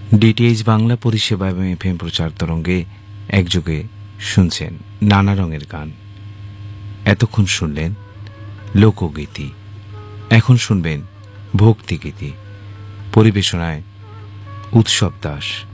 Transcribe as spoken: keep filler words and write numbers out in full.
DTH Bangla পরিষেবা এবং FM প্রচার তরঙ্গে একযোগে শুনছেন নানা রঙের গান। এতক্ষণ শুনলেন লোকগীতি, এখন শুনবেন ভক্তিগীতি। পরিবেশনায় উৎসব দাস।